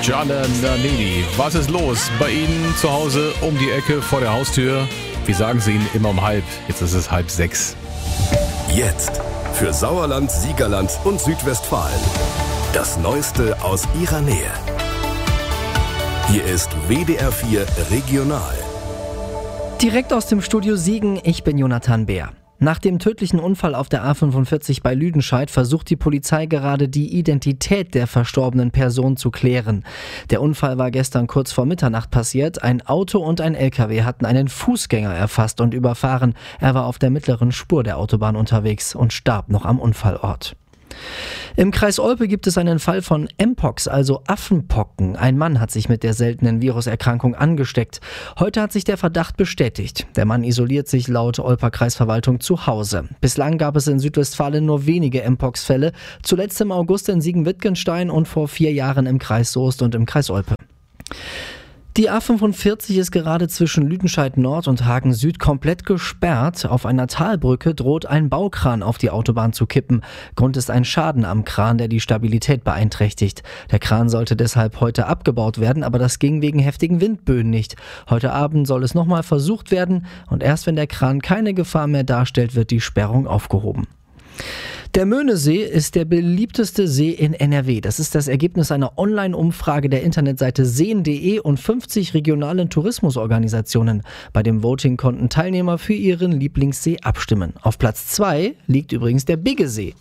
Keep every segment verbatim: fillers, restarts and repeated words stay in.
Gianna Nannini. Was ist los bei Ihnen zu Hause um die Ecke vor der Haustür? Wir sagen es Ihnen immer um halb. Jetzt ist es halb sechs. Jetzt für Sauerland, Siegerland und Südwestfalen. Das Neueste aus Ihrer Nähe. Hier ist W D R vier Regional. Direkt aus dem Studio Siegen, ich bin Jonathan Beer. Nach dem tödlichen Unfall auf der A fünfundvierzig bei Lüdenscheid versucht die Polizei gerade die Identität der verstorbenen Person zu klären. Der Unfall war gestern kurz vor Mitternacht passiert. Ein Auto und ein L K W hatten einen Fußgänger erfasst und überfahren. Er war auf der mittleren Spur der Autobahn unterwegs und starb noch am Unfallort. Im Kreis Olpe gibt es einen Fall von Mpox, also Affenpocken. Ein Mann hat sich mit der seltenen Viruserkrankung angesteckt. Heute hat sich der Verdacht bestätigt. Der Mann isoliert sich laut Olper Kreisverwaltung zu Hause. Bislang gab es in Südwestfalen nur wenige Mpox-Fälle. Zuletzt im August in Siegen-Wittgenstein und vor vier Jahren im Kreis Soest und im Kreis Olpe. Die A fünfundvierzig ist gerade zwischen Lüdenscheid Nord und Hagen Süd komplett gesperrt. Auf einer Talbrücke droht ein Baukran auf die Autobahn zu kippen. Grund ist ein Schaden am Kran, der die Stabilität beeinträchtigt. Der Kran sollte deshalb heute abgebaut werden, aber das ging wegen heftigen Windböen nicht. Heute Abend soll es nochmal versucht werden und erst wenn der Kran keine Gefahr mehr darstellt, wird die Sperrung aufgehoben. Der Möhnesee ist der beliebteste See in N R W. Das ist das Ergebnis einer Online-Umfrage der Internetseite sehen punkt de und fünfzig regionalen Tourismusorganisationen. Bei dem Voting konnten Teilnehmer für ihren Lieblingssee abstimmen. Auf Platz zwei liegt übrigens der Biggesee.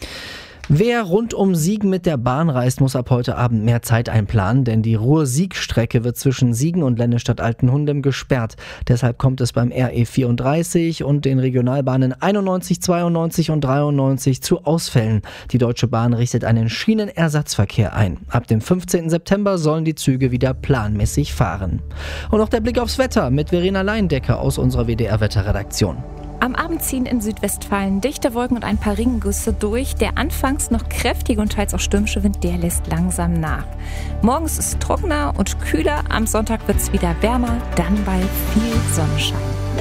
Wer rund um Siegen mit der Bahn reist, muss ab heute Abend mehr Zeit einplanen, denn die Ruhr-Sieg-Strecke wird zwischen Siegen und Lennestadt-Altenhundem gesperrt. Deshalb kommt es beim R E vierunddreißig und den Regionalbahnen einundneunzig, zweiundneunzig und dreiundneunzig zu Ausfällen. Die Deutsche Bahn richtet einen Schienenersatzverkehr ein. Ab dem fünfzehnten September sollen die Züge wieder planmäßig fahren. Und noch der Blick aufs Wetter mit Verena Leindecker aus unserer W D R-Wetterredaktion. Am Abend ziehen in Südwestfalen dichte Wolken und ein paar Regengüsse durch. Der anfangs noch kräftige und teils auch stürmische Wind, der lässt langsam nach. Morgens ist es trockener und kühler. Am Sonntag wird es wieder wärmer, dann bei viel Sonnenschein.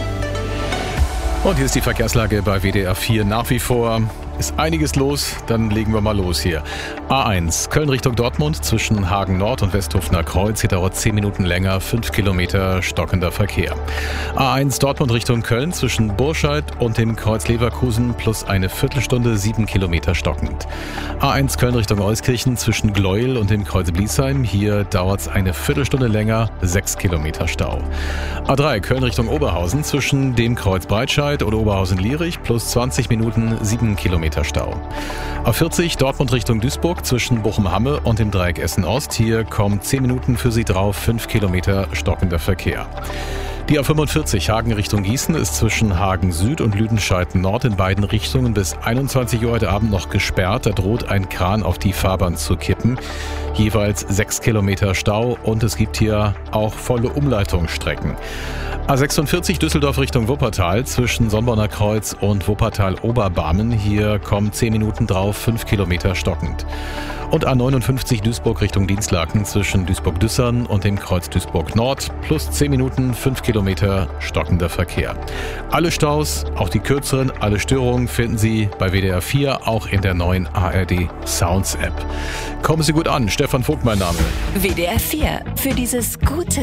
Und hier ist die Verkehrslage bei W D R vier. Nach wie vor ist einiges los, dann legen wir mal los hier. A eins, Köln Richtung Dortmund zwischen Hagen Nord und Westhofener Kreuz. Hier dauert zehn Minuten länger, fünf Kilometer stockender Verkehr. A eins Dortmund Richtung Köln zwischen Burscheid und dem Kreuz Leverkusen plus eine Viertelstunde, sieben Kilometer stockend. A eins Köln Richtung Euskirchen zwischen Gleuel und dem Kreuz Bliesheim. Hier dauert es eine Viertelstunde länger, sechs Kilometer Stau. A drei Köln Richtung Oberhausen zwischen dem Kreuz Breitscheid oder Oberhausen-Lierich plus zwanzig Minuten, sieben Kilometer Stau. A vierzig Dortmund Richtung Duisburg zwischen Bochum-Hamme und dem Dreieck Essen-Ost. Hier kommen zehn Minuten für Sie drauf, fünf Kilometer stockender Verkehr. Die A fünfundvierzig Hagen Richtung Gießen ist zwischen Hagen Süd und Lüdenscheid Nord in beiden Richtungen bis einundzwanzig Uhr heute Abend noch gesperrt. Da droht ein Kran auf die Fahrbahn zu kippen. Jeweils sechs Kilometer Stau und es gibt hier auch volle Umleitungsstrecken. A sechsundvierzig Düsseldorf Richtung Wuppertal zwischen Sonnborner Kreuz und Wuppertal-Oberbarmen. Hier kommen zehn Minuten drauf, fünf Kilometer stockend. Und A neunundfünfzig Duisburg Richtung Dienstlaken zwischen Duisburg-Düssern und dem Kreuz Duisburg-Nord plus zehn Minuten, fünf Kilometer stockender Verkehr. Alle Staus, auch die kürzeren, alle Störungen finden Sie bei W D R vier, auch in der neuen A R D Sounds App. Kommen Sie gut an, Stefan Vogt mein Name. W D R vier, für dieses gute